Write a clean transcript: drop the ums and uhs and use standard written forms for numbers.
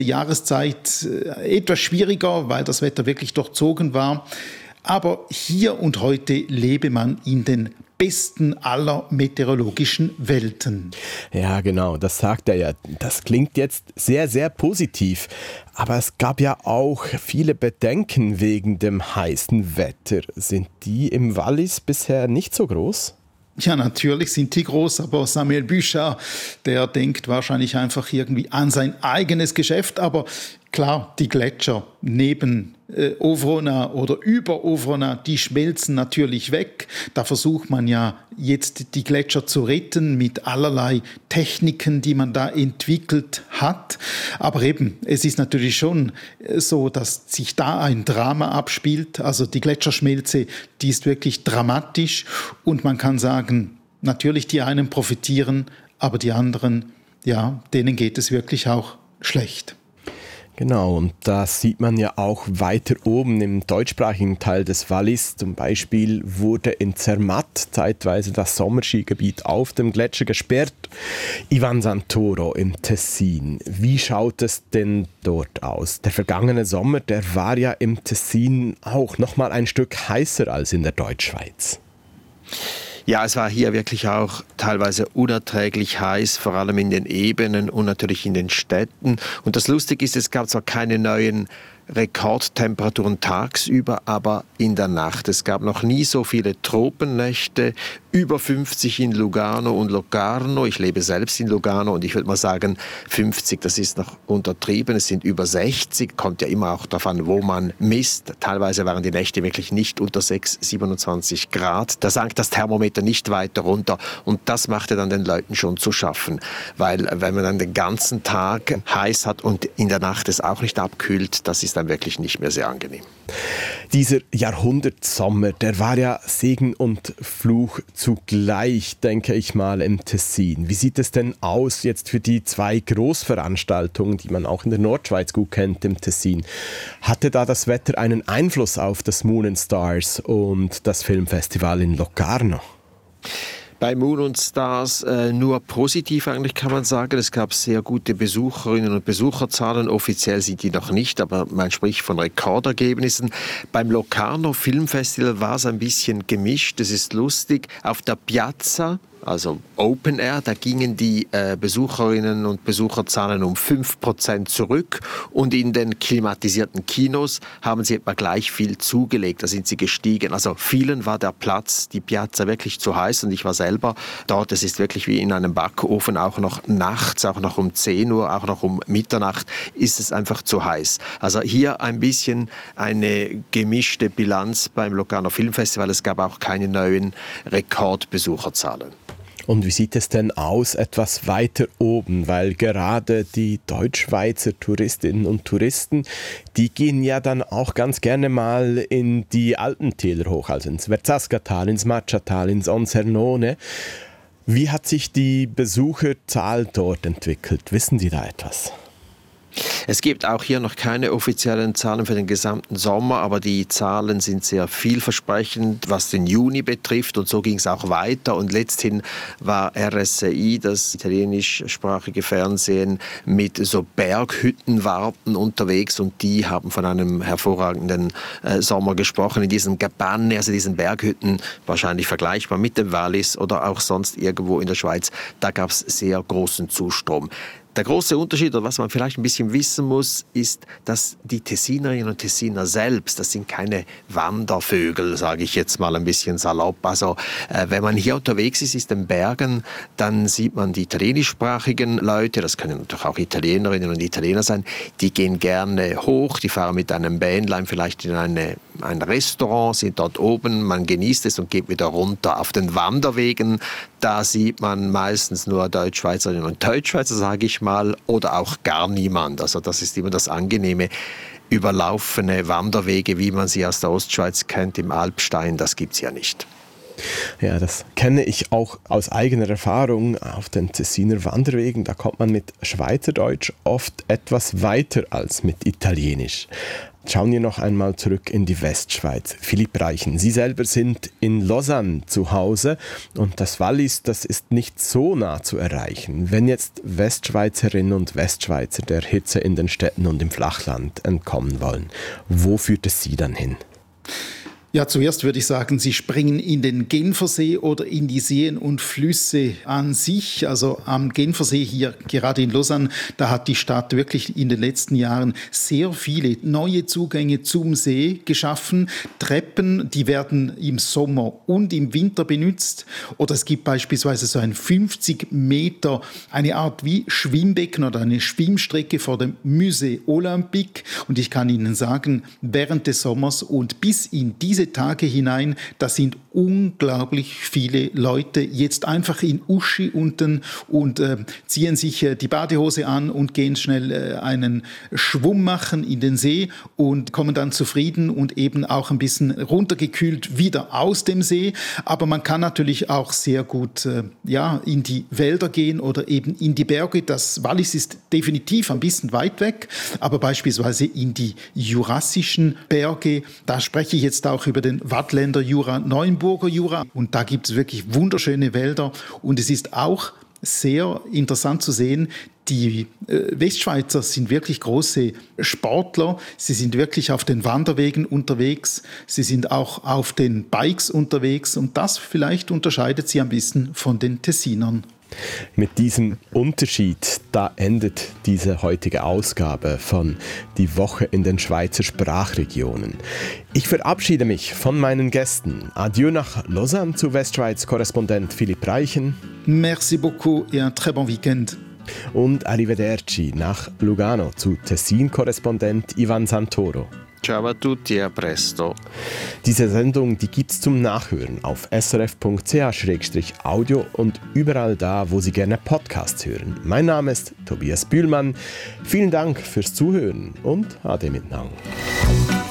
Jahreszeit etwas schwieriger, weil das Wetter wirklich durchzogen war. Aber hier und heute lebe man in den besten aller meteorologischen Welten. Ja, genau, das sagt er ja. Das klingt jetzt sehr, sehr positiv. Aber es gab ja auch viele Bedenken wegen dem heißen Wetter. Sind die im Wallis bisher nicht so groß? Ja, natürlich sind die groß, aber Samuel Büchar, der denkt wahrscheinlich einfach irgendwie an sein eigenes Geschäft. Aber klar, die Gletscher neben Ovrona oder über Ovrona, die schmelzen natürlich weg. Da versucht man ja jetzt die Gletscher zu retten mit allerlei Techniken, die man da entwickelt hat. Aber eben, es ist natürlich schon so, dass sich da ein Drama abspielt. Also die Gletscherschmelze, die ist wirklich dramatisch. Und man kann sagen, natürlich die einen profitieren, aber die anderen, ja, denen geht es wirklich auch schlecht. Genau, und das sieht man ja auch weiter oben im deutschsprachigen Teil des Wallis. Zum Beispiel wurde in Zermatt zeitweise das Sommerskigebiet auf dem Gletscher gesperrt. Ivan Santoro im Tessin. Wie schaut es denn dort aus? Der vergangene Sommer, der war ja im Tessin auch noch mal ein Stück heißer als in der Deutschschweiz. Ja, es war hier wirklich auch teilweise unerträglich heiß, vor allem in den Ebenen und natürlich in den Städten. Und das Lustige ist, es gab zwar keine neuen Rekordtemperaturen tagsüber, aber in der Nacht. Es gab noch nie so viele Tropennächte, über 50 in Lugano und Locarno. Ich lebe selbst in Lugano und ich würde mal sagen, 50, das ist noch untertrieben. Es sind über 60, kommt ja immer auch darauf an, wo man misst. Teilweise waren die Nächte wirklich nicht unter 27 Grad. Da sank das Thermometer nicht weiter runter und das machte dann den Leuten schon zu schaffen. Weil wenn man dann den ganzen Tag heiß hat und in der Nacht es auch nicht abkühlt, das ist dann wirklich nicht mehr sehr angenehm. Dieser Jahrhundertsommer, der war ja Segen und Fluch zugleich, denke ich mal, im Tessin. Wie sieht es denn aus jetzt für die 2 Großveranstaltungen, die man auch in der Nordschweiz gut kennt, im Tessin? Hatte da das Wetter einen Einfluss auf das Moon and Stars und das Filmfestival in Locarno? Bei Moon und Stars nur positiv eigentlich kann man sagen. Es gab sehr gute Besucherinnen und Besucherzahlen. Offiziell sind die noch nicht, aber man spricht von Rekordergebnissen. Beim Locarno Filmfestival war es ein bisschen gemischt. Es ist lustig. Auf der Piazza, also Open Air, da gingen die Besucherinnen und Besucherzahlen um 5% zurück und in den klimatisierten Kinos haben sie etwa gleich viel zugelegt, da sind sie gestiegen. Also vielen war der Platz, die Piazza wirklich zu heiß und ich war selber dort, es ist wirklich wie in einem Backofen, auch noch nachts, auch noch um 10 Uhr, auch noch um Mitternacht ist es einfach zu heiß. Also hier ein bisschen eine gemischte Bilanz beim Locarno Filmfestival, es gab auch keine neuen Rekordbesucherzahlen. Und wie sieht es denn aus etwas weiter oben? Weil gerade die Deutschschweizer Touristinnen und Touristen, die gehen ja dann auch ganz gerne mal in die alten Täler hoch, also ins Verzaskatal, ins Matschatal, ins Onsernone. Wie hat sich die Besucherzahl dort entwickelt? Wissen Sie da etwas? Es gibt auch hier noch keine offiziellen Zahlen für den gesamten Sommer, aber die Zahlen sind sehr vielversprechend, was den Juni betrifft und so ging es auch weiter und letzthin war RSCI, das italienischsprachige Fernsehen, mit so Berghüttenwarten unterwegs und die haben von einem hervorragenden Sommer gesprochen in diesen Gabane, also diesen Berghütten, wahrscheinlich vergleichbar mit dem Wallis oder auch sonst irgendwo in der Schweiz, da gab es sehr großen Zustrom. Der große Unterschied, oder was man vielleicht ein bisschen wissen muss, ist, dass die Tessinerinnen und Tessiner selbst, das sind keine Wandervögel, sage ich jetzt mal ein bisschen salopp. Also wenn man hier unterwegs ist in Bergen, dann sieht man die italienischsprachigen Leute, das können natürlich auch Italienerinnen und Italiener sein, die gehen gerne hoch, die fahren mit einem Bähnlein vielleicht in ein Restaurant, sind dort oben, man genießt es und geht wieder runter. Auf den Wanderwegen, da sieht man meistens nur Deutschschweizerinnen und Deutschschweizer, sage ich mal, oder auch gar niemand. Also das ist immer das Angenehme. Überlaufene Wanderwege, wie man sie aus der Ostschweiz kennt, im Alpstein, das gibt es ja nicht. Ja, das kenne ich auch aus eigener Erfahrung auf den Tessiner Wanderwegen. Da kommt man mit Schweizerdeutsch oft etwas weiter als mit Italienisch. Schauen wir noch einmal zurück in die Westschweiz. Philipp Reichen, Sie selber sind in Lausanne zu Hause und das Wallis, das ist nicht so nah zu erreichen. Wenn jetzt Westschweizerinnen und Westschweizer der Hitze in den Städten und im Flachland entkommen wollen, wo führt es Sie dann hin? Ja, zuerst würde ich sagen, Sie springen in den Genfersee oder in die Seen und Flüsse an sich. Also am Genfersee hier, gerade in Lausanne, da hat die Stadt wirklich in den letzten Jahren sehr viele neue Zugänge zum See geschaffen. Treppen, die werden im Sommer und im Winter benutzt. Oder es gibt beispielsweise so ein 50 Meter, eine Art wie Schwimmbecken oder eine Schwimmstrecke vor dem Musée Olympique. Und ich kann Ihnen sagen, während des Sommers und bis in diese Tage hinein, da sind unglaublich viele Leute jetzt einfach in Uschi unten und ziehen sich die Badehose an und gehen schnell einen Schwumm machen in den See und kommen dann zufrieden und eben auch ein bisschen runtergekühlt wieder aus dem See. Aber man kann natürlich auch sehr gut in die Wälder gehen oder eben in die Berge. Das Wallis ist definitiv ein bisschen weit weg, aber beispielsweise in die jurassischen Berge, da spreche ich jetzt auch über den Waadtländer Jura, Neuenburger Jura. Und da gibt es wirklich wunderschöne Wälder. Und es ist auch sehr interessant zu sehen, die Westschweizer sind wirklich große Sportler. Sie sind wirklich auf den Wanderwegen unterwegs. Sie sind auch auf den Bikes unterwegs. Und das vielleicht unterscheidet sie ein bisschen von den Tessinern. Mit diesem Unterschied, da endet diese heutige Ausgabe von Die Woche in den Schweizer Sprachregionen. Ich verabschiede mich von meinen Gästen. Adieu nach Lausanne zu Westschweiz-Korrespondent Philipp Reichen. Merci beaucoup et un très bon week-end. Und Arrivederci nach Lugano zu Tessin-Korrespondent Ivan Santoro. Ciao a tutti e a presto. Diese Sendung, die gibt's zum Nachhören auf srf.ch/audio und überall da, wo Sie gerne Podcasts hören. Mein Name ist Tobias Bühlmann. Vielen Dank fürs Zuhören und ade miteinander.